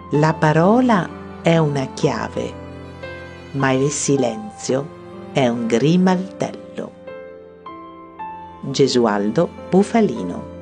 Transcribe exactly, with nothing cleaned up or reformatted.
La parola è una chiave, ma il silenzio è un grimaldello. Gesualdo Bufalino.